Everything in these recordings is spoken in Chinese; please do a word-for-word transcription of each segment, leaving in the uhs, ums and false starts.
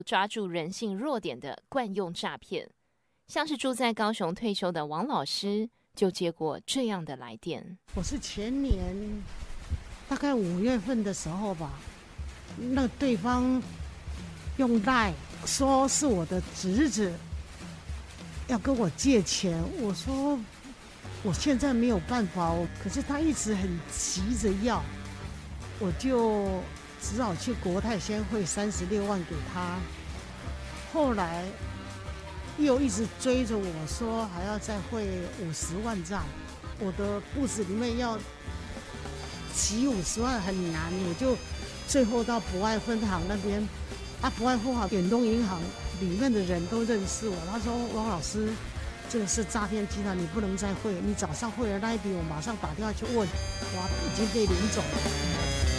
抓住人性弱点的惯用诈骗。像是住在高雄退休的王老师就接过这样的来电。 我是前年大概五月份的时候吧，那对方用赖说是我的侄子要跟我借钱，我说我现在没有办法，可是他一直很急着要，我就只好去国泰先汇三十六万给他。后来又一直追着我说还要再汇五十万账，我的肚子里面要集五十万很难，我就最后到博爱分行那边，啊，博爱分行远东银行里面的人都认识我，他说王老师，这个是诈骗集团，你不能再汇，你早上汇的那一笔，我马上打电话去问，哇，已经被领走了。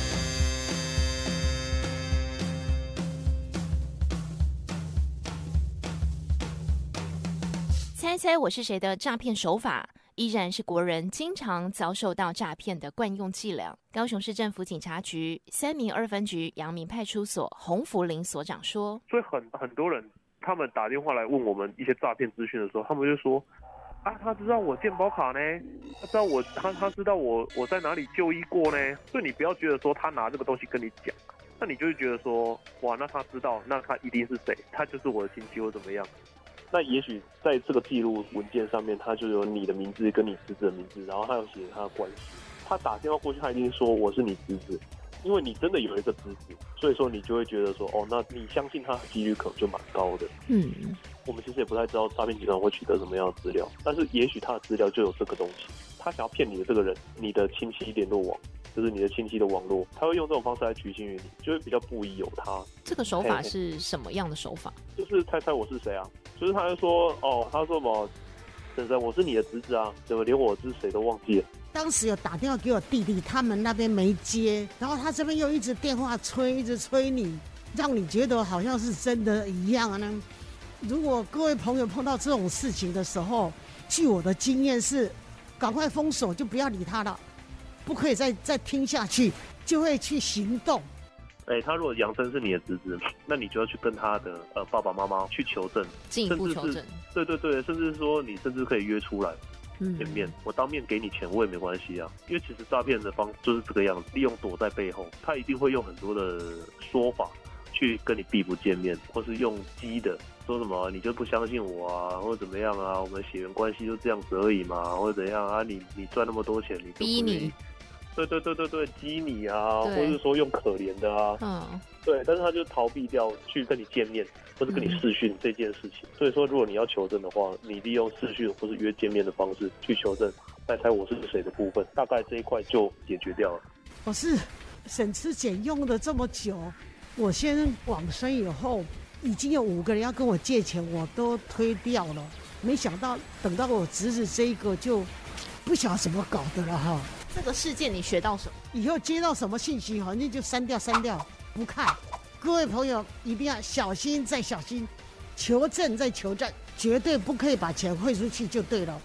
猜猜我是谁的诈骗手法依然是国人经常遭受到诈骗的惯用伎俩。高雄市政府警察局三民二分局阳明派出所洪福林所长说， 所以很很多人他们打电话来问我们一些诈骗资讯的时候，他们就说啊，他知道我健保卡呢，他知道我他他知道我我在哪里就医过呢，所以你不要觉得说他拿这个东西跟你讲，那你就会觉得说哇，那他知道，那他一定是谁，他就是我的亲戚或怎么样。那也许在这个记录文件上面，他就有你的名字跟你侄子的名字，然后他有写他的关系。他打电话过去，他一定说我是你侄子，因为你真的有一个侄子，所以说你就会觉得说，哦，那你相信他的几率可能就蛮高的。 嗯， 我们其实也不太知道诈骗集团会取得什么样的资料，但是也许他的资料就有这个东西。他想要骗你的这个人，你的亲戚联络网，就是你的亲戚的网络，他会用这种方式来取信于你，就会比较不疑有他。 这个手法是什么样的手法？ 就是猜猜我是谁啊？就是他就说，哦，他说什么，婶婶，我是你的侄子啊，怎么连我是谁都忘记了？ 当时有打电话给我弟弟，他们那边没接，然后他这边又一直电话催，一直催你，让你觉得好像是真的一样呢。如果各位朋友碰到这种事情的时候，据我的经验是，赶快封锁，就不要理他了，不可以再再听下去，就会去行动。 哎、欸，他如果杨生是你的侄子，那你就要去跟他的呃爸爸妈妈去求证， 进一步求证。 对对对，甚至说你甚至可以约出来见面，嗯、我当面给你钱我也没关系啊。因为其实诈骗的方就是这个样子，利用躲在背后，他一定会用很多的说法去跟你避不见面，或是用激的说什么你就不相信我啊，或者怎么样啊，我们血缘关系就这样子而已嘛，或者怎样啊，你你赚那么多钱，你就不逼你。 对对对对对，激你啊，或者说用可怜的啊，嗯，对，但是他就逃避掉去跟你见面或者跟你视讯这件事情。嗯、所以说，如果你要求证的话，你利用视讯或是约见面的方式去求证，猜猜我是谁的部分，大概这一块就解决掉了。 我是省吃俭用的这么久，我先往生以后，已经有五个人要跟我借钱，我都推掉了。没想到等到我侄子这一个，就不晓得怎么搞的了哈。 这个事件你学到什么？ 以后接到什么信息，反正就删掉删掉，不看。各位朋友一定要小心再小心，求证再求证，绝对不可以把钱汇出去就对了。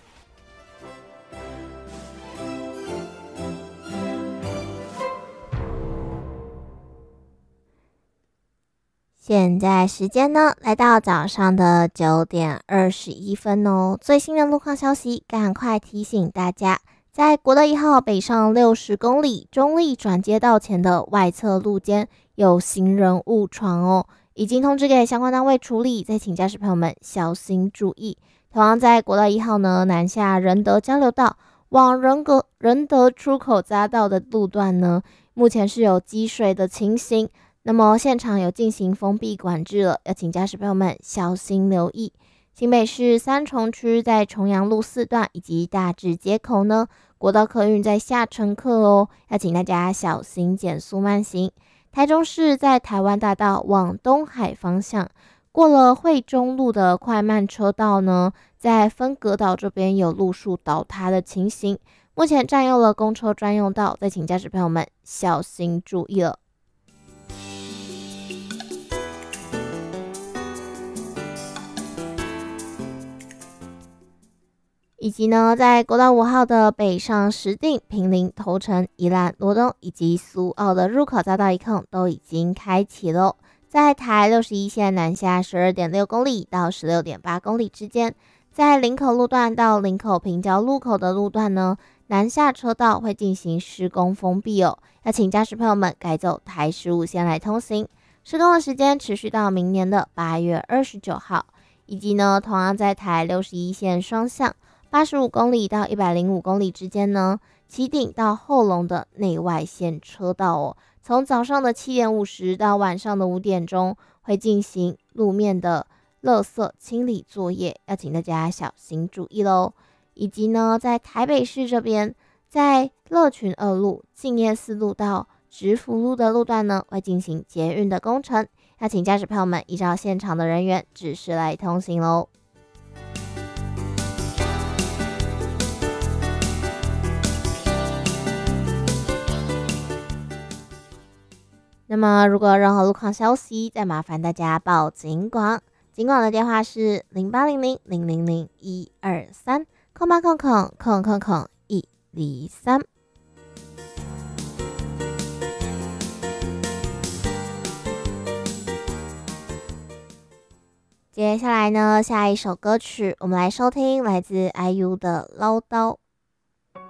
现在时间呢，来到早上的九点二十一分哦。最新的路况消息，赶快提醒大家。在国道一号北上六十公里中立转接道前的外侧路肩有行人误闯哦，已经通知给相关单位处理，再请驾驶朋友们小心注意。同样在国道一号呢南下仁德交流道往仁德仁德出口匝道的路段呢，目前是有积水的情形，那么现场有进行封闭管制了，要请驾驶朋友们小心留意。新北市三重区在重阳路四段以及大直街口呢，国道客运在下乘客哦，要请大家小心减速慢行。台中市在台湾大道往东海方向，过了惠中路的快慢车道呢，在分隔岛这边有路树倒塌的情形，目前占用了公车专用道，再请驾驶朋友们小心注意了。以及呢，在国道五号的北上石碇、坪林、头城、宜兰、罗东以及苏澳的入口匝道一控都已经开启了。 在台六十一线南下 十二点六公里到 十六点八公里之间，在林口路段到林口平交路口的路段呢，南下车道会进行施工封闭哦，要请驾驶朋友们改走台十五线来通行。施工的时间持续到明年的八月二十九号，以及呢，同样在台六十一线双向八十五公里到一百零五公里之间呢，旗顶到后龙的内外线车道哦，从早上的七点五十到晚上的五点钟会进行路面的垃圾清理作业，要请大家小心注意咯。以及呢，在台北市这边，在乐群二路、敬业四路到直福路的路段呢，会进行捷运的工程，要请驾驶朋友们依照现场的人员指示来通行咯。那么如果有任何路况消息，再麻烦大家报警广，警广的电话是零八零零零零零一二三空八空空空空空一零三。接下来呢，下一首歌曲我们来收听来自 I U 的唠叨。